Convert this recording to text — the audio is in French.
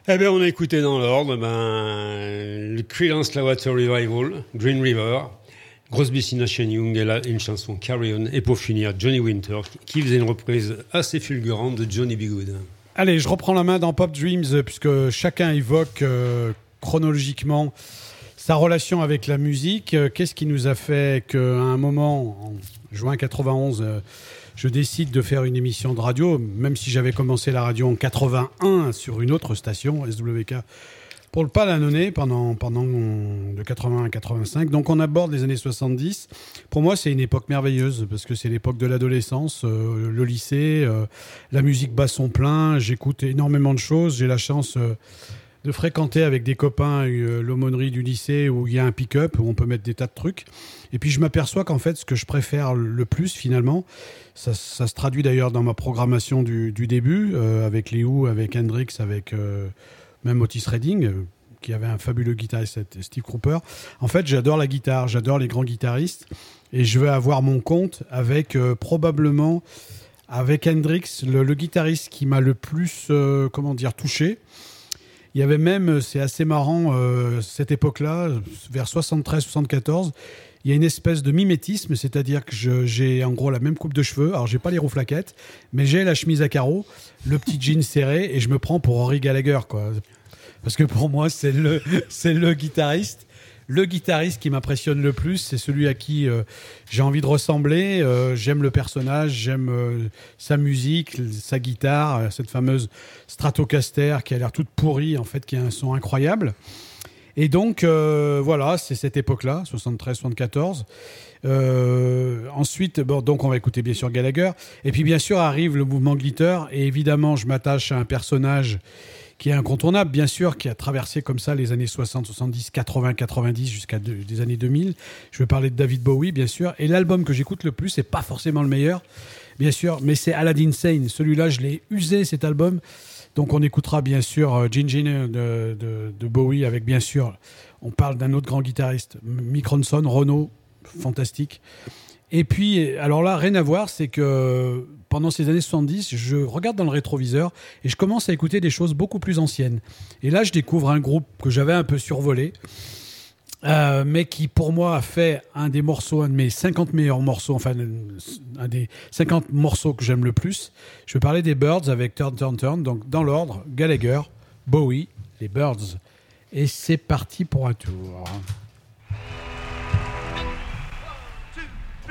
Eh bien, on a écouté dans l'ordre le Creedence Clearwater Revival, Green River, Crosby, Nash & Young et une chanson Carry On, et pour finir Johnny Winter qui faisait une reprise assez fulgurante de Johnny B. Goode. Allez, je reprends la main dans Pop Dreams puisque chacun évoque chronologiquement sa relation avec la musique. Qu'est-ce qui nous a fait qu'à un moment, en juin 91, je décide de faire une émission de radio, même si j'avais commencé la radio en 81 sur une autre station, SWK, pour le Palanonnet pendant de 80 à 85. Donc on aborde les années 70. Pour moi, c'est une époque merveilleuse parce que c'est l'époque de l'adolescence, le lycée, la musique bat son plein. J'écoute énormément de choses. J'ai la chance de fréquenter avec des copains l'aumônerie du lycée où il y a un pick-up, où on peut mettre des tas de trucs. Et puis je m'aperçois qu'en fait, ce que je préfère le plus finalement, ça se traduit d'ailleurs dans ma programmation du début, avec les Who, avec Hendrix, avec même Otis Redding, qui avait un fabuleux guitariste, Steve Cropper. En fait, j'adore la guitare, j'adore les grands guitaristes, et je veux avoir mon compte avec probablement, avec Hendrix, le guitariste qui m'a le plus, touché. Il y avait même, c'est assez marrant, cette époque-là, vers 73-74, il y a une espèce de mimétisme, c'est-à-dire que j'ai en gros la même coupe de cheveux. Alors, j'ai pas les rouflaquettes, mais j'ai la chemise à carreaux, le petit jean serré, et je me prends pour Rory Gallagher, quoi. Parce que pour moi, c'est le guitariste. Le guitariste qui m'impressionne le plus, c'est celui à qui j'ai envie de ressembler. J'aime le personnage, j'aime sa musique, sa guitare, cette fameuse Stratocaster qui a l'air toute pourrie, en fait, qui a un son incroyable. Et donc, voilà, c'est cette époque-là, 73-74. Ensuite, donc on va écouter bien sûr Gallagher. Et puis bien sûr arrive le mouvement Glitter. Et évidemment, je m'attache à un personnage qui est incontournable, bien sûr, qui a traversé comme ça les années 60, 70, 80, 90 jusqu'à des années 2000. Je vais parler de David Bowie, bien sûr. Et l'album que j'écoute le plus, c'est pas forcément le meilleur, bien sûr, mais c'est Aladdin Sane. Celui-là, je l'ai usé, cet album. Donc on écoutera bien sûr Gin Gin de Bowie avec, bien sûr, on parle d'un autre grand guitariste, Mick Ronson, Renaud, fantastique. Et puis, alors là, rien à voir, c'est que pendant ces années 70, je regarde dans le rétroviseur et je commence à écouter des choses beaucoup plus anciennes. Et là, je découvre un groupe que j'avais un peu survolé, mais qui, pour moi, a fait un des morceaux, un de mes 50 meilleurs morceaux, enfin, un des 50 morceaux que j'aime le plus. Je vais parler des Byrds avec Turn, Turn, Turn. Donc, dans l'ordre, Gallagher, Bowie, les Byrds. Et c'est parti pour un tour.